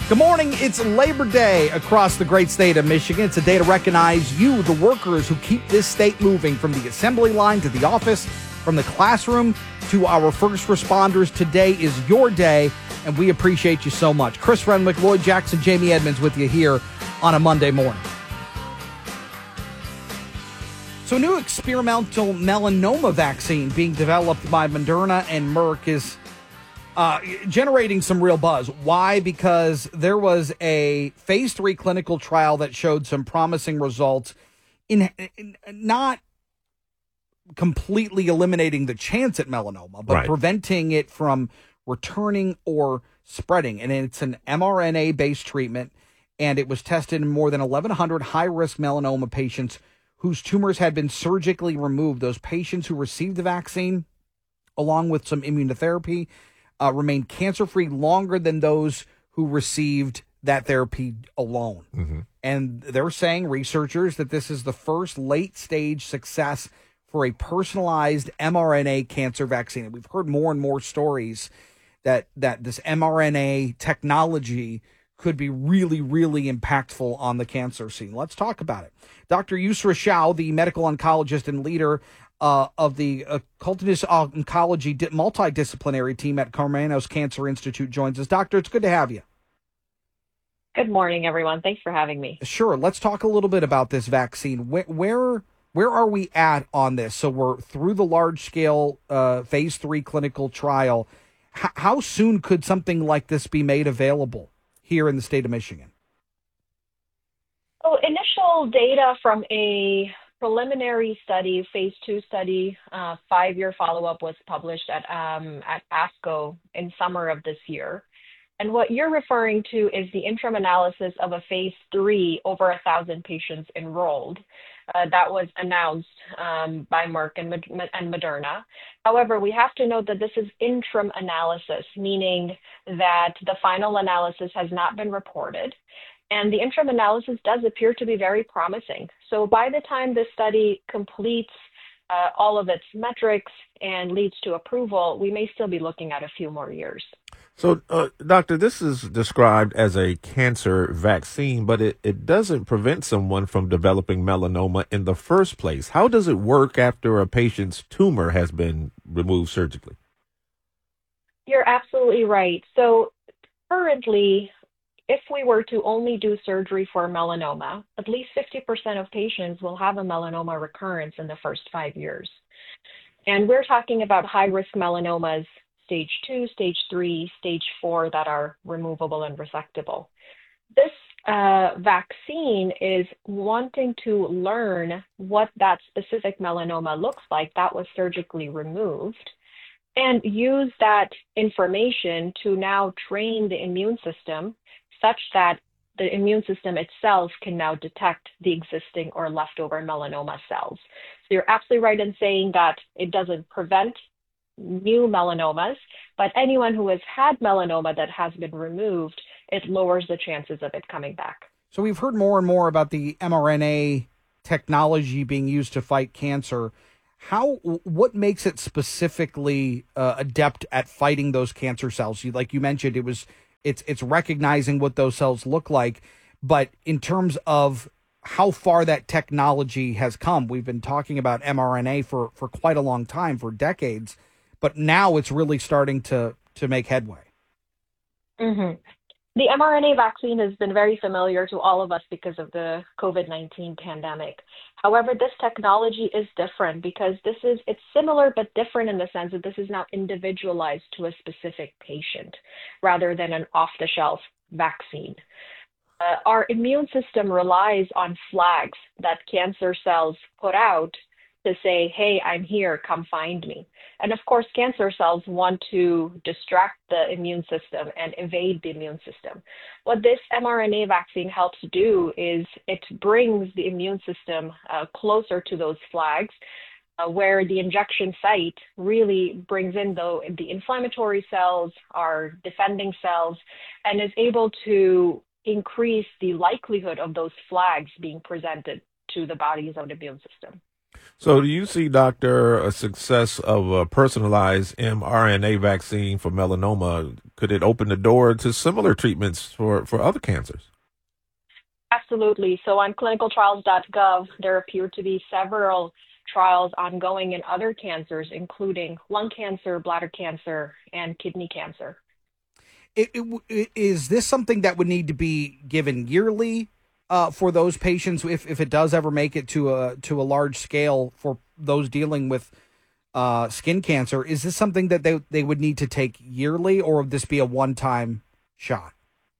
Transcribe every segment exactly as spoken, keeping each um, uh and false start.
Good morning. It's Labor Day across the great state of Michigan. It's a day to recognize you, the workers who keep this state moving from the assembly line to the office, from the classroom to our first responders. Today is your day, and we appreciate you so much. Chris Renwick, Lloyd Jackson, Jamie Edmonds with you here on a Monday morning. So, a new experimental melanoma vaccine being developed by Moderna and Merck is Uh, generating some real buzz. Why? Because there was a phase three clinical trial that showed some promising results in, in not completely eliminating the chance at melanoma, but right. preventing it from returning or spreading. And it's an mRNA-based treatment, and it was tested in more than eleven hundred high-risk melanoma patients whose tumors had been surgically removed. Those patients who received the vaccine, along with some immunotherapy, Uh, remained cancer-free longer than those who received that therapy alone. Mm-hmm. And they're saying, researchers, that this is the first late-stage success for a personalized mRNA cancer vaccine. And we've heard more and more stories that, that this mRNA technology could be really, really impactful on the cancer scene. Let's talk about it. Doctor Yusra Shah, the medical oncologist and leader Uh, of the Occultist Oncology di- multidisciplinary team at Karmanos Cancer Institute, joins us. Doctor, it's good to have you. Good morning, everyone. Thanks for having me. Sure. Let's talk a little bit about this vaccine. Where where, where are we at on this? So we're through the large-scale uh, phase three clinical trial. H- how soon could something like this be made available here in the state of Michigan? So initial data from a preliminary study, phase two study, uh, five-year follow-up was published at um, at ASCO in summer of this year. And what you're referring to is the interim analysis of a phase three over a thousand patients enrolled. Uh, that was announced um, by Merck and, and Moderna. However, we have to note that this is interim analysis, meaning that the final analysis has not been reported. And the interim analysis does appear to be very promising. So by the time this study completes uh, all of its metrics and leads to approval, we may still be looking at a few more years. So, uh, Doctor, this is described as a cancer vaccine, but it, it doesn't prevent someone from developing melanoma in the first place. How does it work after a patient's tumor has been removed surgically? You're absolutely right. So currently, if we were to only do surgery for melanoma, at least fifty percent of patients will have a melanoma recurrence in the first five years. And we're talking about high-risk melanomas, stage two, stage three, stage four, that are removable and resectable. This uh, vaccine is wanting to learn what that specific melanoma looks like that was surgically removed, and use that information to now train the immune system such that the immune system itself can now detect the existing or leftover melanoma cells. So you're absolutely right in saying that it doesn't prevent new melanomas, but anyone who has had melanoma that has been removed, it lowers the chances of it coming back. So we've heard more and more about the mRNA technology being used to fight cancer. How, what makes it specifically uh, adept at fighting those cancer cells? You, like you mentioned, it was It's it's recognizing what those cells look like. But in terms of how far that technology has come, we've been talking about mRNA for, for quite a long time, for decades, but now it's really starting to, to make headway. Mm-hmm. The mRNA vaccine has been very familiar to all of us because of the COVID nineteen pandemic. However, this technology is different because this is, it's similar but different in the sense that this is now individualized to a specific patient rather than an off-the-shelf vaccine. Uh, our immune system relies on flags that cancer cells put out to say, hey, I'm here, come find me. And of course, cancer cells want to distract the immune system and evade the immune system. What this mRNA vaccine helps do is it brings the immune system uh, closer to those flags, uh, where the injection site really brings in the, the inflammatory cells, our defending cells, and is able to increase the likelihood of those flags being presented to the body's own immune system. So do you see, Doctor, a success of a personalized mRNA vaccine for melanoma could it open the door to similar treatments for, for other cancers? Absolutely. So on clinical trials dot gov, there appear to be several trials ongoing in other cancers, including lung cancer, bladder cancer, and kidney cancer. It, it, it, is this something that would need to be given yearly uh, for those patients if, if it does ever make it to a to a large scale for those dealing with uh, skin cancer? Is this something that they, they would need to take yearly, or would this be a one-time shot?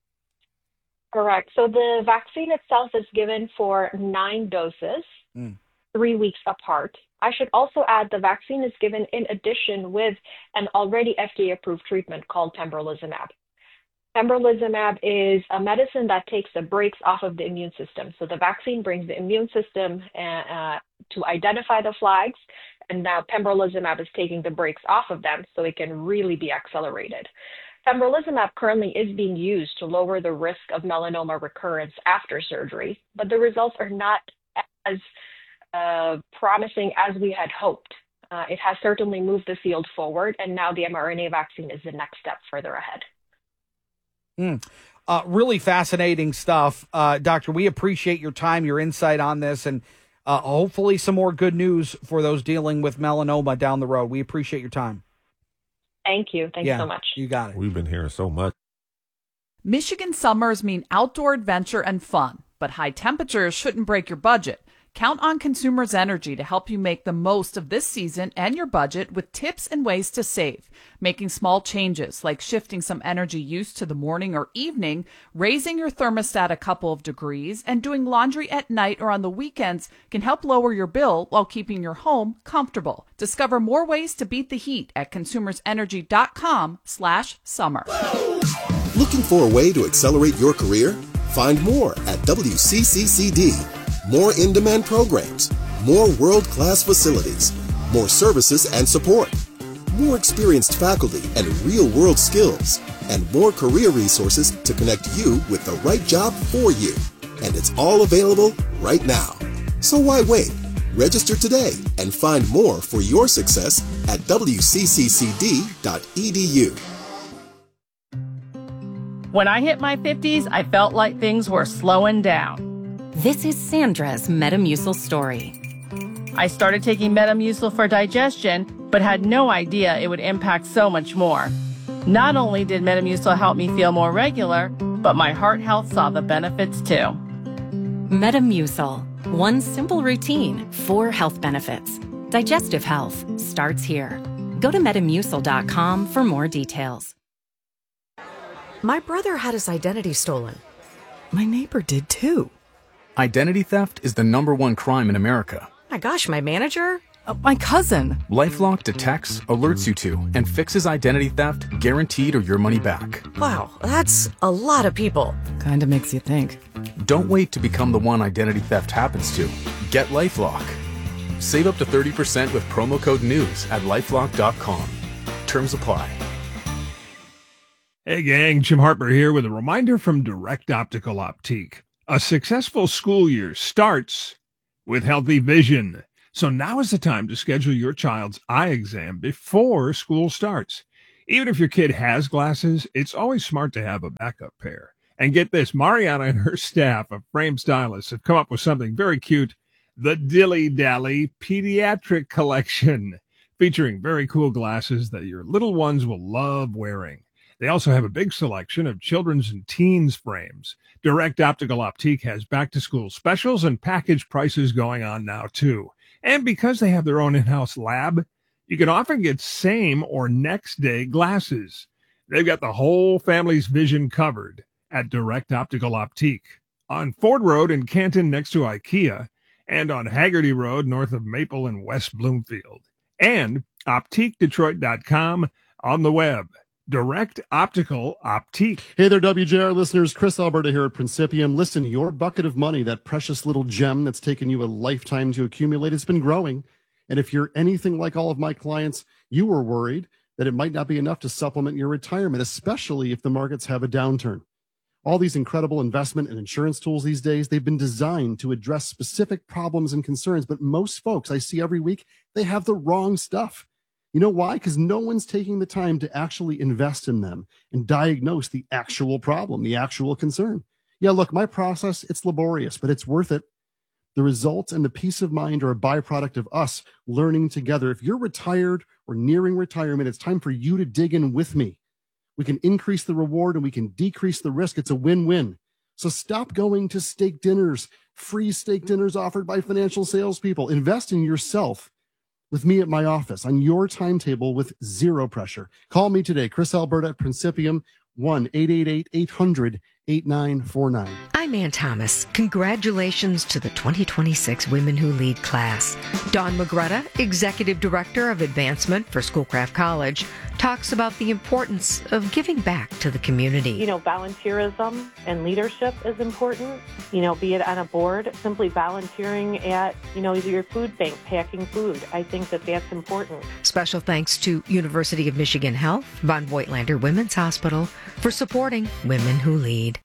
Correct. So the vaccine itself is given for nine doses, mm. three weeks apart. I should also add the vaccine is given in addition with an already F D A-approved treatment called pembrolizumab. Pembrolizumab is a medicine that takes the brakes off of the immune system. So the vaccine brings the immune system uh, to identify the flags, and now pembrolizumab is taking the brakes off of them so it can really be accelerated. Pembrolizumab currently is being used to lower the risk of melanoma recurrence after surgery, but the results are not as uh, promising as we had hoped. Uh, it has certainly moved the field forward, and now the mRNA vaccine is the next step further ahead. Mm. Uh, really fascinating stuff. Uh, Doctor, we appreciate your time, your insight on this, and uh, hopefully some more good news for those dealing with melanoma down the road. We appreciate your time. Thank you. Thanks yeah, so much. You got it. We've been hearing so much. Michigan summers mean outdoor adventure and fun, but high temperatures shouldn't break your budget. Count on Consumers Energy to help you make the most of this season and your budget with tips and ways to save. Making small changes like shifting some energy use to the morning or evening, raising your thermostat a couple of degrees, and doing laundry at night or on the weekends can help lower your bill while keeping your home comfortable. Discover more ways to beat the heat at consumersenergy.com slash summer. Looking for a way to accelerate your career? Find more at W C C C D. More in-demand programs, more world-class facilities, more services and support, more experienced faculty and real-world skills, and more career resources to connect you with the right job for you. And it's all available right now. So why wait? Register today and find more for your success at W C C C D dot E D U. When I hit my fifties, I felt like things were slowing down. This is Sandra's Metamucil story. I started taking Metamucil for digestion, but had no idea it would impact so much more. Not only did Metamucil help me feel more regular, but my heart health saw the benefits too. Metamucil. One simple routine, four health benefits. Digestive health starts here. Go to metamucil dot com for more details. My brother had his identity stolen. My neighbor did too. Identity theft is the number one crime in America. My gosh, my manager? Uh, my cousin. LifeLock detects, alerts you to, and fixes identity theft guaranteed or your money back. Wow, that's a lot of people. Kinda makes you think. Don't wait to become the one identity theft happens to. Get LifeLock. Save up to thirty percent with promo code NEWS at lifelock dot com. Terms apply. Hey gang, Jim Harper here with a reminder from Direct Optical Optique. A successful school year starts with healthy vision. So now is the time to schedule your child's eye exam before school starts. Even if your kid has glasses, it's always smart to have a backup pair. And get this, Mariana and her staff of Frame Stylists have come up with something very cute, the Dilly Dally Pediatric Collection, featuring very cool glasses that your little ones will love wearing. They also have a big selection of children's and teens frames. Direct Optical Optique has back-to-school specials and package prices going on now, too. And because they have their own in-house lab, you can often get same or next-day glasses. They've got the whole family's vision covered at Direct Optical Optique. On Ford Road in Canton next to IKEA, and on Haggerty Road north of Maple in West Bloomfield. And optique detroit dot com on the web. Direct Optical Optique. Hey there, W J R listeners. Chris Alberta here at Principium. Listen, your bucket of money, that precious little gem that's taken you a lifetime to accumulate, it's been growing. And if you're anything like all of my clients, you were worried that it might not be enough to supplement your retirement, especially if the markets have a downturn. All these incredible investment and insurance tools these days, they've been designed to address specific problems and concerns. But most folks I see every week, they have the wrong stuff. You know why? Because no one's taking the time to actually invest in them and diagnose the actual problem, the actual concern. Yeah, look, my process, it's laborious, but it's worth it. The results and the peace of mind are a byproduct of us learning together. If you're retired or nearing retirement, it's time for you to dig in with me. We can increase the reward and we can decrease the risk. It's a win-win. So stop going to steak dinners, free steak dinners offered by financial salespeople. Invest in yourself with me at my office on your timetable with zero pressure. Call me today, Chris Alberta at Principium, one eight eight eight, eight hundred, eight nine four nine. I'm Ann Thomas. Congratulations to the twenty twenty-six Women Who Lead class. Dawn Magretta, Executive Director of Advancement for Schoolcraft College, talks about the importance of giving back to the community. You know, volunteerism and leadership is important. You know, be it on a board, simply volunteering at, you know, either your food bank, packing food. I think that that's important. Special thanks to University of Michigan Health, Von Voigtlander Women's Hospital, for supporting Women Who Lead.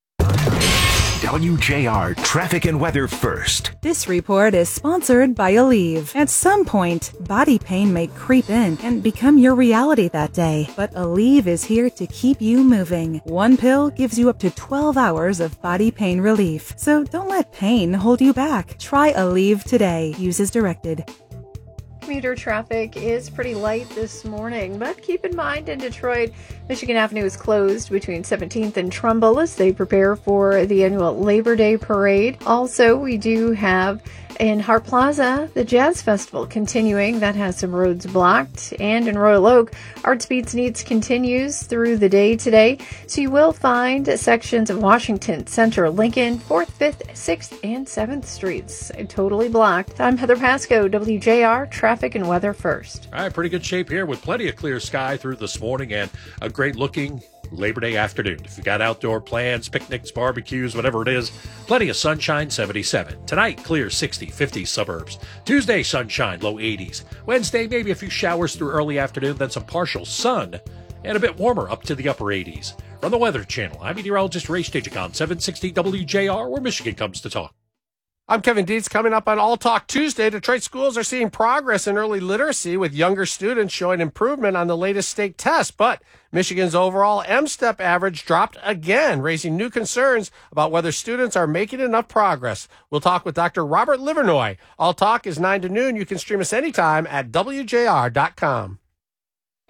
W J R Traffic and Weather First. This report is sponsored by Aleve. At some point, body pain may creep in and become your reality that day. But Aleve is here to keep you moving. One pill gives you up to twelve hours of body pain relief. So don't let pain hold you back. Try Aleve today. Use as directed. Commuter traffic is pretty light this morning, but keep in mind in Detroit, Michigan Avenue is closed between seventeenth and Trumbull as they prepare for the annual Labor Day parade. Also, we do have in Hart Plaza, the Jazz Festival continuing. That has some roads blocked. And in Royal Oak, Arts Beats Needs continues through the day today. So you will find sections of Washington, Center, Lincoln, fourth, fifth, sixth, and seventh Streets totally blocked. I'm Heather Pasco, W J R Traffic and Weather First. All right, pretty good shape here with plenty of clear sky through this morning and a great looking Labor Day afternoon. If you got outdoor plans, picnics, barbecues, whatever it is, plenty of sunshine, seventy-seven. Tonight, clear sixty, fifty suburbs. Tuesday, sunshine, low eighties. Wednesday, maybe a few showers through early afternoon, then some partial sun, and a bit warmer up to the upper eighties. From the Weather Channel, I'm meteorologist Ray Stagicon, on seven sixty W J R, where Michigan comes to talk. I'm Kevin Dietz. Coming up on All Talk Tuesday, Detroit schools are seeing progress in early literacy with younger students showing improvement on the latest state test. But Michigan's overall M STEP average dropped again, raising new concerns about whether students are making enough progress. We'll talk with Doctor Robert Livernoy. All Talk is nine to noon. You can stream us anytime at W J R dot com.